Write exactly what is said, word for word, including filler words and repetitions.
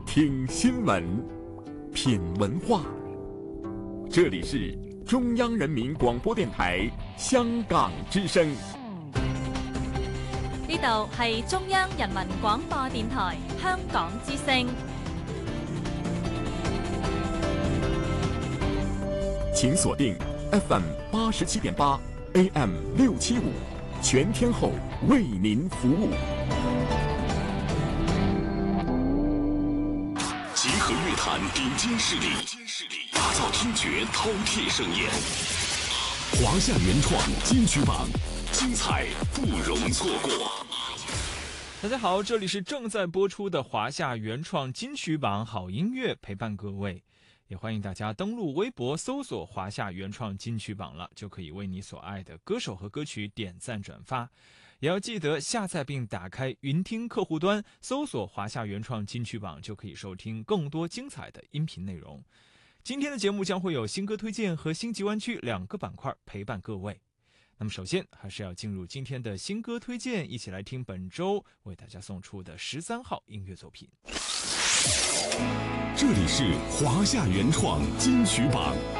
听新闻，品文化。这里是中央人民廣播電台香港之聲。 呢度係中央人民廣播電台香港之聲。 請鎖定 F M 八十七點八 A M 六七五，全天候為您服務。 集合樂壇頂尖勢力，打造聽覺饕餮盛宴。華夏原創金曲榜，精彩不容錯過。 大家好，這裡是正在播出的華夏原創金曲榜，好音樂陪伴各位。也歡迎大家登錄微博搜索華夏原創金曲榜了，就可以為你所愛的歌手和歌曲點讚轉發。也要記得下載並打開雲聽客戶端，搜索華夏原創金曲榜，就可以收聽更多精彩的音頻內容。今天的節目將會有新歌推薦和星級灣區兩個板塊陪伴各位。那麼首先還是要進入今天的新歌推薦，一起來聽本周為大家送出的十三號音樂作品。 這裡是華夏原創金曲榜。